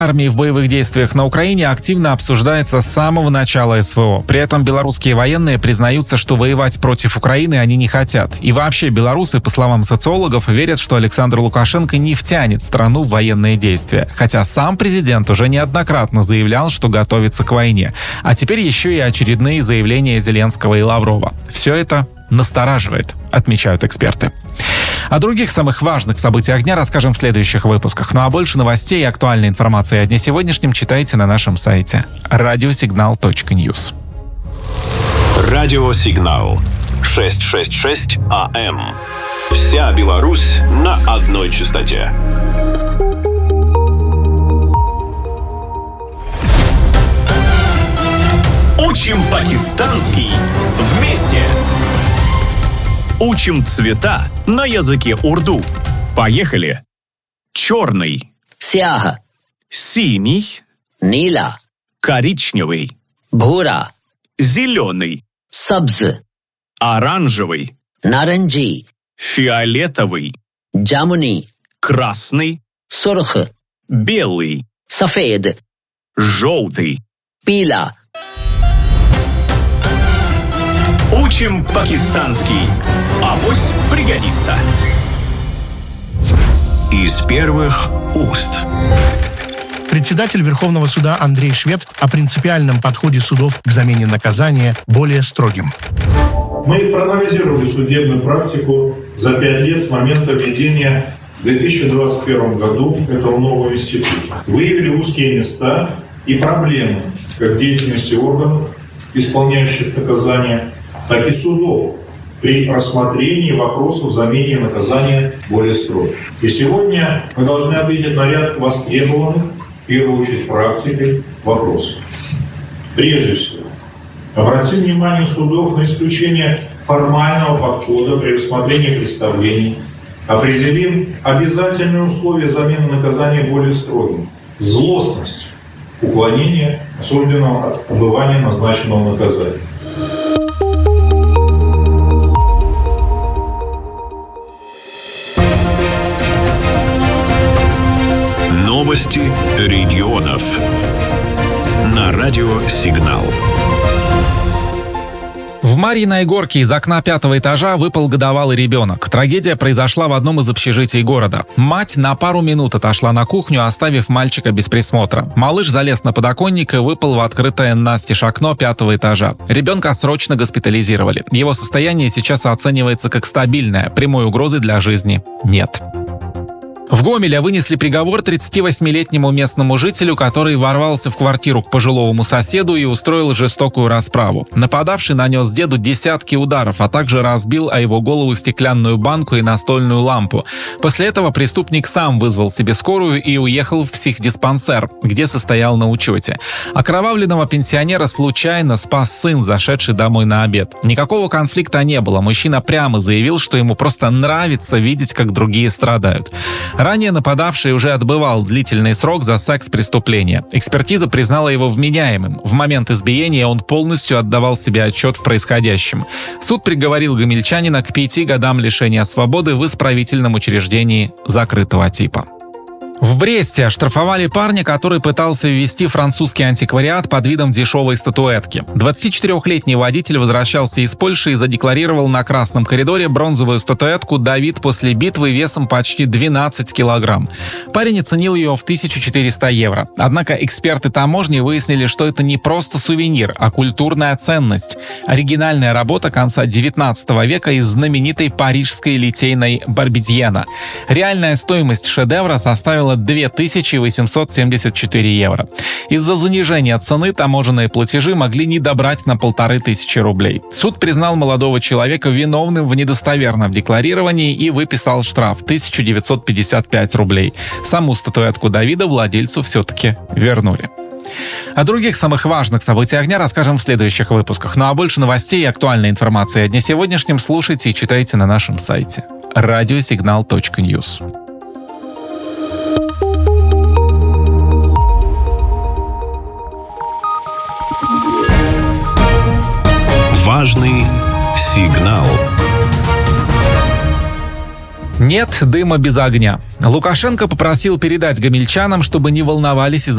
Армии в боевых действиях на Украине активно обсуждается с самого начала СВО. При этом белорусские военные признаются, что воевать против Украины они не хотят. И вообще белорусы, по словам социологов, верят, что Александр Лукашенко не втянет страну в военные действия. Хотя сам президент уже неоднократно заявлял, что готовится к войне. А теперь еще и очередные заявления Зеленского и Лаврова. Все это настораживает, отмечают эксперты. О других самых важных событиях дня расскажем в следующих выпусках. Ну а больше новостей и актуальной информации о дне сегодняшнем читайте на нашем сайте radiosignal.news. Радиосигнал 666 АМ. Вся Беларусь на одной частоте. Учим пакистанский вместе. Учим цвета на языке урду. Поехали. Черный. Сяха. Синий. Нила. Коричневый. Бхура. Зеленый. Сабз. Оранжевый. Наранджи. Фиолетовый. Джамуни. Красный. Сурх. Белый. Сафед. Желтый. Пила. Учим пакистанский. Авось пригодится. Из первых уст. Председатель Верховного суда Андрей Швед о принципиальном подходе судов к замене наказания более строгим. Мы проанализировали судебную практику за 5 лет с момента введения в 2021 году этого нового института. Выявили узкие места и проблемы как в деятельности органов, исполняющих наказание, так и судов при рассмотрении вопросов замены наказания более строгим. И сегодня мы должны ответить на ряд востребованных, в первую очередь практикой, вопросов. Прежде всего, обратим внимание судов на исключение формального подхода при рассмотрении представлений, определим обязательные условия замены наказания более строгим. Злостность, уклонение осужденного от отбывания назначенного наказания. Новости регионов. На радиосигнал. В Марьиной Горке из окна 5-го этажа выпал годовалый ребенок. Трагедия произошла в одном из общежитий города. Мать на пару минут отошла на кухню, оставив мальчика без присмотра. Малыш залез на подоконник и выпал в открытое настежь окно 5-го этажа. Ребенка срочно госпитализировали. Его состояние сейчас оценивается как стабильное. Прямой угрозы для жизни нет. В Гомеле вынесли приговор 38-летнему местному жителю, который ворвался в квартиру к пожилому соседу и устроил жестокую расправу. Нападавший нанес деду десятки ударов, а также разбил о его голову стеклянную банку и настольную лампу. После этого преступник сам вызвал себе скорую и уехал в психдиспансер, где состоял на учете. Окровавленного пенсионера случайно спас сын, зашедший домой на обед. Никакого конфликта не было. Мужчина прямо заявил, что ему просто нравится видеть, как другие страдают. Ранее нападавший уже отбывал длительный срок за секс-преступление. Экспертиза признала его вменяемым. В момент избиения он полностью отдавал себе отчет в происходящем. Суд приговорил гомельчанина к 5 годам лишения свободы в исправительном учреждении закрытого типа. В Бресте оштрафовали парня, который пытался ввести французский антиквариат под видом дешевой статуэтки. 24-летний водитель возвращался из Польши и задекларировал на красном коридоре бронзовую статуэтку «Давид после битвы» весом почти 12 килограмм. Парень оценил ее в 1400 евро. Однако эксперты таможни выяснили, что это не просто сувенир, а культурная ценность. Оригинальная работа конца 19 века из знаменитой парижской литейной Барбидьена. Реальная стоимость шедевра составила 2874 евро. Из-за занижения цены таможенные платежи могли не добрать на 1500 рублей. Суд признал молодого человека виновным в недостоверном декларировании и выписал штраф 1955 рублей. Саму статуэтку Давида владельцу все-таки вернули. О других самых важных событиях дня расскажем в следующих выпусках. Ну а больше новостей и актуальной информации о дне сегодняшнем слушайте и читайте на нашем сайте radiosignal.news. Важный сигнал. Нет дыма без огня. Лукашенко попросил передать гомельчанам, чтобы не волновались из-за